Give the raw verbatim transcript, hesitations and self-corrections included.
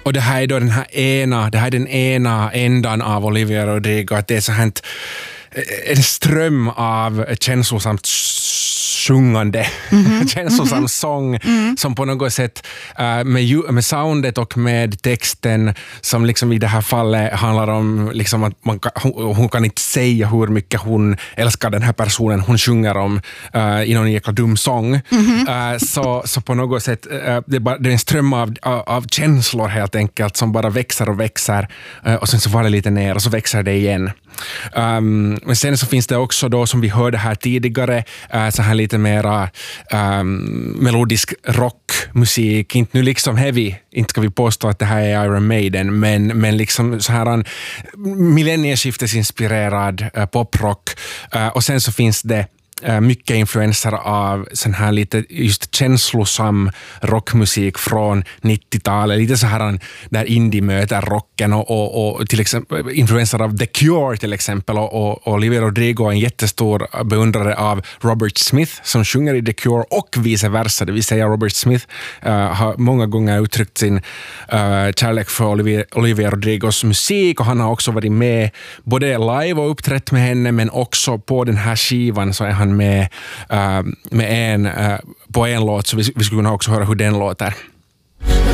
Och det här är då den här ena, det här är den ena ändan av Olivia Rodrigo, att det är så här en ström av känslosamt sjungande, mm-hmm. känslosam mm-hmm. sång mm. som på något sätt uh, med, ju, med soundet och med texten som liksom i det här fallet handlar om liksom att man, hon, hon kan inte säga hur mycket hon älskar den här personen hon sjunger om uh, i någon jäkla dum sång. Mm-hmm. Uh, så, så på något sätt uh, det, är bara, det är en ström av, av, av känslor helt enkelt som bara växer och växer uh, och sen så faller det lite ner och så växer det igen. Um, men sen så finns det också då som vi hörde här tidigare uh, så här lite mera um, melodisk rockmusik, inte nu liksom heavy, inte ska vi påstå att det här är Iron Maiden, men, men liksom så här en millennieskiftesinspirerad uh, poprock uh, och sen så finns det mycket influenser av sån här lite just känslosam rockmusik från nittiotalet, lite så här där indie möter rocken och, och, och till exempel influenser av The Cure till exempel och, och, och Olivia Rodrigo är en jättestor beundrare av Robert Smith som sjunger i The Cure och vice versa, det vill säga Robert Smith uh, har många gånger uttryckt sin uh, kärlek för Olivia, Olivia Rodrigos musik och han har också varit med både live och uppträtt med henne men också på den här skivan så är han med, uh, med en uh, på en låt så vi, vi skulle kunna också höra hur den låter.